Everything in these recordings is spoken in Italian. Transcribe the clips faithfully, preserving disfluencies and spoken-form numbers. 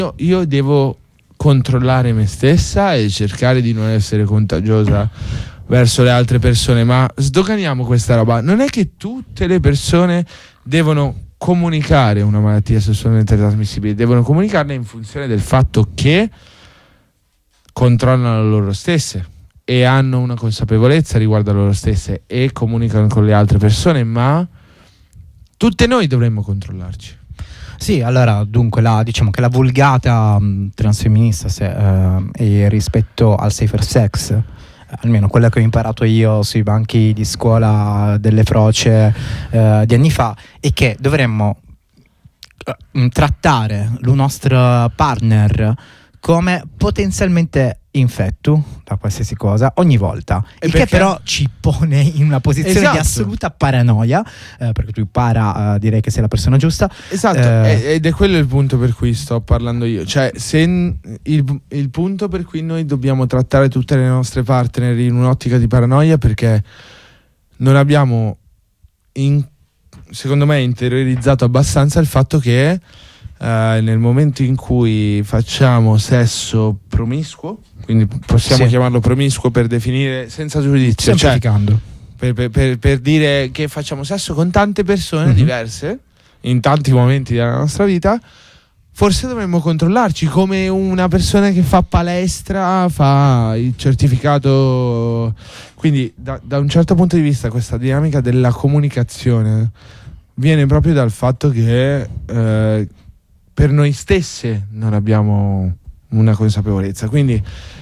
io, io devo controllare me stessa e cercare di non essere contagiosa verso le altre persone, ma sdoganiamo questa roba. Non è che tutte le persone devono comunicare una malattia sessualmente trasmissibile, devono comunicarla in funzione del fatto che controllano loro stesse e hanno una consapevolezza riguardo a loro stesse e comunicano con le altre persone, ma tutte noi dovremmo controllarci. Sì, allora, dunque, la, diciamo che la vulgata mh, transfemminista se, uh, e rispetto al safer sex, almeno quella che ho imparato io sui banchi di scuola delle Froce uh, di anni fa, è che dovremmo uh, trattare il nostro partner come potenzialmente infetto da qualsiasi cosa ogni volta, e il che però ci pone in una posizione esatto. di assoluta paranoia, eh, perché tu para uh, direi che sei la persona giusta, esatto, eh, ed è quello il punto per cui sto parlando io, cioè se n- il, il punto per cui noi dobbiamo trattare tutte le nostre partner in un'ottica di paranoia, perché non abbiamo in, secondo me interiorizzato abbastanza il fatto che Uh, nel momento in cui facciamo sesso promiscuo, quindi possiamo sì. chiamarlo promiscuo per definire senza giudizio, semplificando, cioè, per, per, per dire che facciamo sesso con tante persone mm-hmm. diverse in tanti momenti della nostra vita, forse dovremmo controllarci come una persona che fa palestra, fa il certificato. Quindi da, da un certo punto di vista questa dinamica della comunicazione viene proprio dal fatto che eh, per noi stesse non abbiamo una consapevolezza, quindi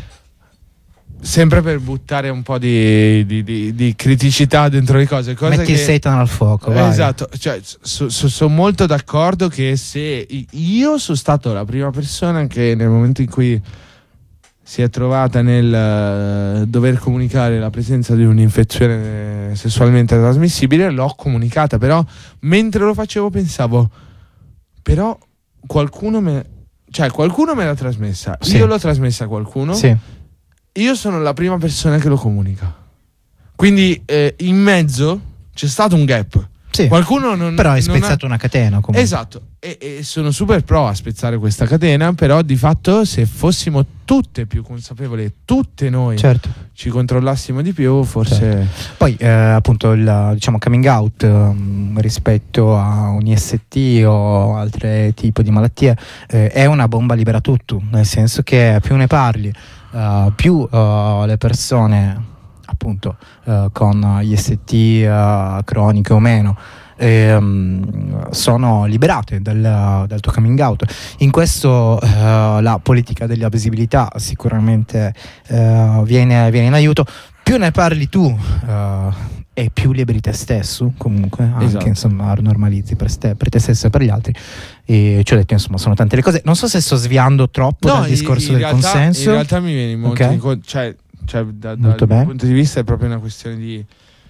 sempre per buttare un po' di, di, di, di criticità dentro le cose, cose metti che, il seitan al fuoco, vai. Esatto, cioè, so, so, sono molto d'accordo che se io sono stato la prima persona che nel momento in cui si è trovata nel uh, dover comunicare la presenza di un'infezione sessualmente trasmissibile, l'ho comunicata, però mentre lo facevo pensavo, però qualcuno me, cioè qualcuno me l'ha trasmessa, sì. io l'ho trasmessa a qualcuno, sì. io sono la prima persona che lo comunica, quindi eh, in mezzo c'è stato un gap, sì. qualcuno non, però hai non spezzato ha... una catena comunque. Esatto, e, e sono super pro a spezzare questa catena, però di fatto se fossimo tutte più consapevoli, tutte noi certo. ci controllassimo di più, forse certo. Poi eh, appunto il diciamo coming out um, rispetto a un I S T o altri tipi di malattie eh, è una bomba libera tutto, nel senso che più ne parli uh, più uh, le persone appunto uh, con I S T uh, croniche o meno E, um, sono liberate dal, dal tuo coming out. In questo uh, la politica della visibilità sicuramente uh, viene, viene in aiuto. Più ne parli tu uh, e più liberi te stesso, comunque anche esatto. insomma normalizzi per te, per te stesso e per gli altri. E ci ho detto insomma sono tante le cose. Non so se sto sviando troppo no, dal discorso del realtà, consenso. In realtà mi viene molto okay. in, cioè, cioè da, dal mio punto di vista è proprio una questione di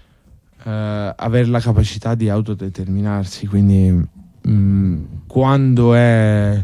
Uh, avere la capacità di autodeterminarsi, quindi mh, quando è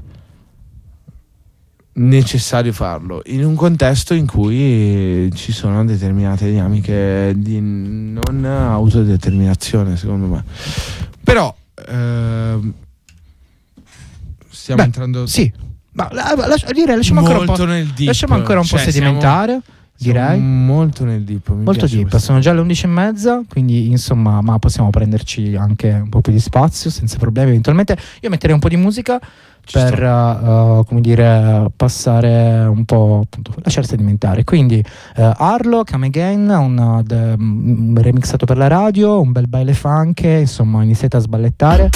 necessario farlo in un contesto in cui ci sono determinate dinamiche di non autodeterminazione, secondo me. Però uh, stiamo Beh, entrando sì, ma la, la, direi lasciamo molto ancora un po', nel deep, lasciamo ancora un cioè, po' sedimentare siamo... direi molto nel deep, mi molto deep, sono già le undici e mezza, quindi insomma ma possiamo prenderci anche un po' più di spazio senza problemi. Eventualmente io metterei un po' di musica Ci per uh, come dire passare un po', appunto, lasciar sedimentare. Quindi uh, Arlo, Come Again, un, de, un remixato per la radio, un bel baile funk, insomma iniziate a sballettare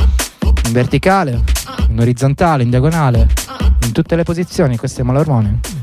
in verticale, in orizzontale, in diagonale, in tutte le posizioni. Questo è Malormone.